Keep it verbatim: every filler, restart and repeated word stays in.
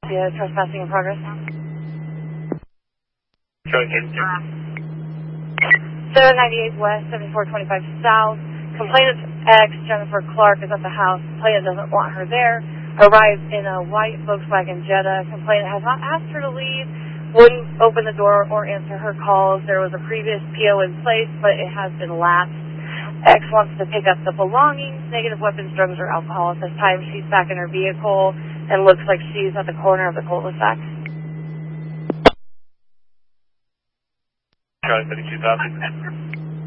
Yeah, trespassing in progress. seven ninety-eight West, seventy-four twenty-five South. Complainant's ex, Jennifer Clark, is at the house. Complainant doesn't want her there. Arrived in a white Volkswagen Jetta. Complainant has not asked her to leave. Wouldn't open the door or answer her calls. There was a previous P O in place, but it has been lapsed. Ex wants to pick up the belongings, negative weapons, drugs, or alcohol. At this time, she's back in her vehicle and looks like she's at the corner of the cul-de-sac. Charlie thirty-two thousand.